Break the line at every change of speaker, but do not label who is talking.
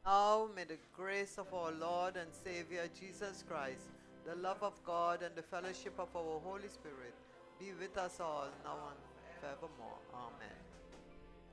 Now may the grace of our Lord and Savior Jesus Christ, the love of God, and the fellowship of our Holy Spirit be with us all now and forevermore. Amen.